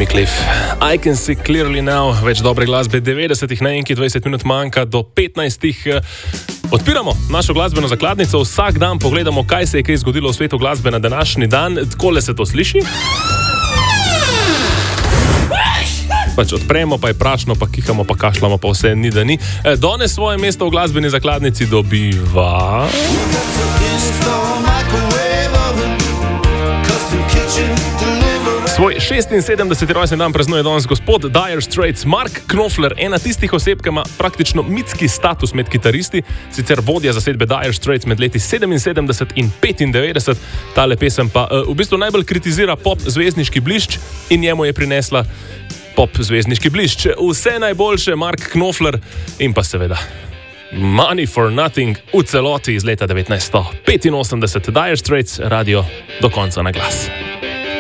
Jimmy Cliff. I can see clearly now, več dobre glasbe 90-ih, naenkrat 20 minut manjka do 15. Odpiramo našo glasbeno zakladnico, vsak dan pogledamo, kaj se je kaj zgodilo v svetu glasbe na današnji dan. Takole se to sliši. Pač odpremo, pa je prašno, pa kihamo, pa kašljamo, pa vse ni da ni. Danes svoje mesto v glasbeni zakladnici dobiva... Svoj 76. rojstni dan praznuje danes gospod Dire Straits, Mark Knopfler, ena tistih oseb, ki ima praktično mitski status med kitaristi, sicer vodja zasedbe Dire Straits med leti 77 in 95. Tale pesem pa v bistvu najbolj kritizira pop zvezdniški blišč in njemu je prinesla pop zvezdniški blišč. Vse najboljše, Mark Knopfler, in pa seveda Money for Nothing v celoti iz leta 1985. Dire Straits, radio do konca na glas.